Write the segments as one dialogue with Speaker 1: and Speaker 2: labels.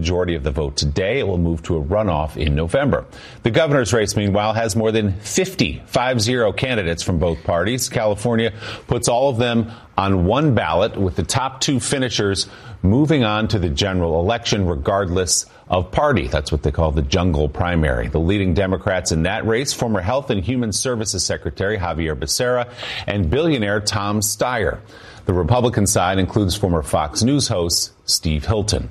Speaker 1: majority of the vote today. It will move to a runoff in November. The governor's race, meanwhile, has more than 50 candidates from both parties. California puts all of them on one ballot, with the top two finishers moving on to the general election regardless of party. That's what they call the jungle primary. The leading Democrats in that race, former Health and Human Services Secretary Xavier Becerra and billionaire Tom Steyer. The Republican side includes former Fox News host Steve Hilton.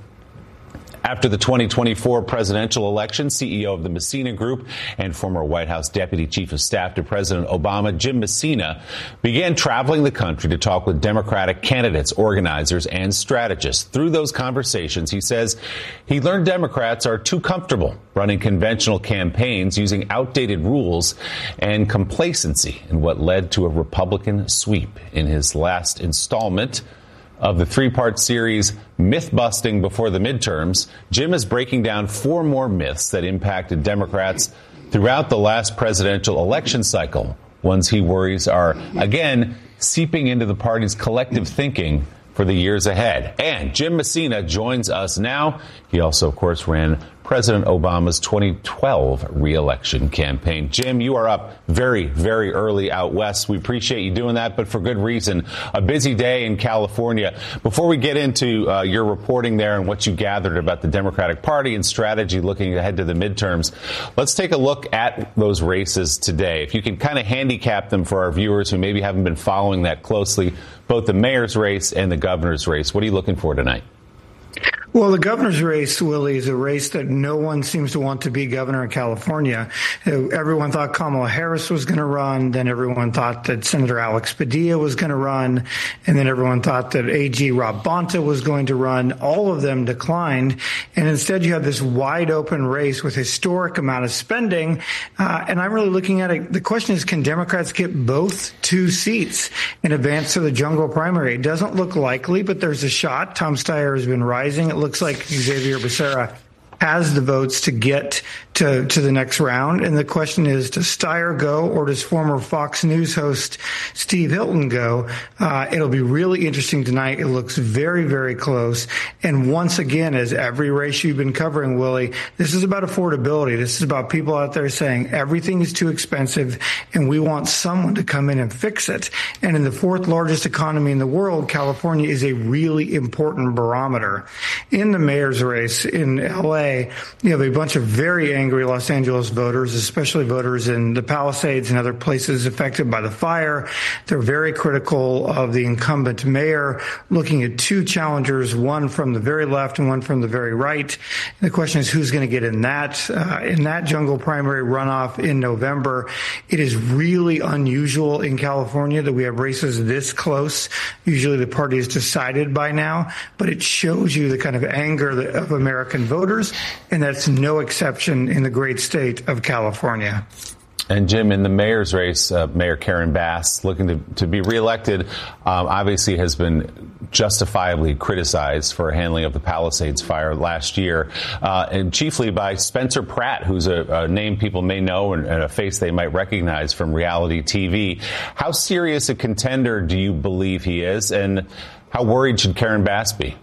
Speaker 1: After the 2024 presidential election, CEO of the Messina Group and former White House Deputy Chief of Staff to President Obama, Jim Messina, began traveling the country to talk with Democratic candidates, organizers, and strategists. Through those conversations, he says he learned Democrats are too comfortable running conventional campaigns using outdated rules and complacency in what led to a Republican sweep. In his last installment of the three-part series Myth-Busting Before the Midterms, Jim is breaking down 4 more myths that impacted Democrats throughout the last presidential election cycle, ones he worries are, again, seeping into the party's collective thinking for the years ahead. And Jim Messina joins us now. He also, of course, ran President Obama's 2012 re-election campaign. Jim, you are up very, very early out west. We appreciate you doing that, but for good reason. A busy day in California. Before we get into your reporting there and what you gathered about the Democratic Party and strategy looking ahead to the midterms, let's take a look at those races today. If you can kind of handicap them for our viewers who maybe haven't been following that closely, both the mayor's race and the governor's race. What are you looking for tonight?
Speaker 2: Well, the governor's race, Willie, is a race that no one seems to want to be governor in California. Everyone thought Kamala Harris was going to run. Then everyone thought that Senator Alex Padilla was going to run. And then everyone thought that AG Rob Bonta was going to run. All of them declined. And instead, you have this wide open race with historic amount of spending. And I'm really looking at it. The question is, can Democrats get both 2 seats and advance to the jungle primary? It doesn't look likely, but there's a shot. Tom Steyer has been rising. It looks like Xavier Becerra has the votes to get to the next round. And the question is, does Steyer go or does former Fox News host Steve Hilton go? It'll be really interesting tonight. It looks very, very close. And once again, as every race you've been covering, Willie, this is about affordability. This is about people out there saying everything is too expensive and we want someone to come in and fix it. And in the 4th largest economy in the world, California is a really important barometer. In the mayor's race in L.A., you have a bunch of very angry Los Angeles voters, especially voters in the Palisades and other places affected by the fire. They're very critical of the incumbent mayor, looking at 2 challengers, one from the very left and one from the very right. And the question is, who's going to get in that jungle primary runoff in November? It is really unusual in California that we have races this close. Usually the party is decided by now, but it shows you the kind of anger of American voters, and that's no exception in the great state of California.
Speaker 1: And Jim, in the mayor's race, Mayor Karen Bass, looking to be reelected, obviously has been justifiably criticized for handling of the Palisades fire last year, and chiefly by Spencer Pratt, who's a name people may know and a face they might recognize from reality TV. How serious a contender do you believe he is, and how worried should Karen Bass be?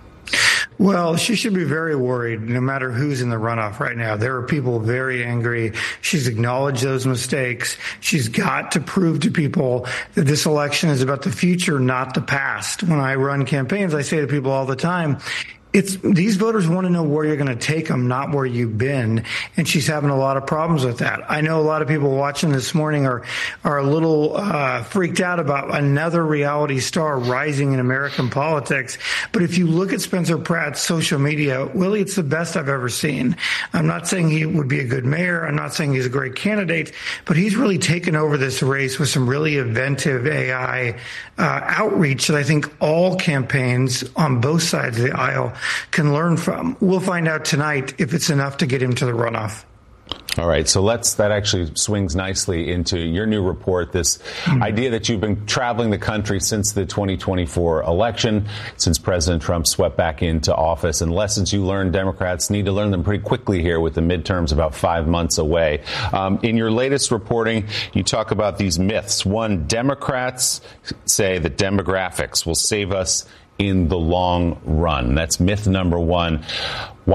Speaker 2: Well, she should be very worried no matter who's in the runoff right now. There are people very angry. She's acknowledged those mistakes. She's got to prove to people that this election is about the future, not the past. When I run campaigns, I say to people all the time, these voters want to know where you're going to take them, not where you've been. And she's having a lot of problems with that. I know a lot of people watching this morning are a little freaked out about another reality star rising in American politics. But if you look at Spencer Pratt's social media, Willie, it's the best I've ever seen. I'm not saying he would be a good mayor. I'm not saying he's a great candidate, but he's really taken over this race with some really inventive AI outreach that I think all campaigns on both sides of the aisle can learn from. We'll find out tonight if it's enough to get him to the runoff.
Speaker 1: All right, so that actually swings nicely into your new report, this idea that you've been traveling the country since the 2024 election, since President Trump swept back into office, and lessons you learned. Democrats need to learn them pretty quickly here with the midterms about 5 months away. In your latest reporting, you talk about these myths. One, Democrats say that demographics will save us in the long run. That's myth number one. Why